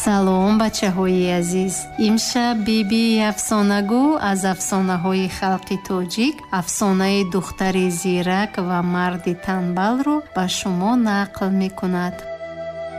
салом бачаҳои азиз. имшаб биби афсонагӯ аз афсонаҳои халқи тоҷик афсонаи духтари зирак ва марди танбалро ба шумо нақл мекунад.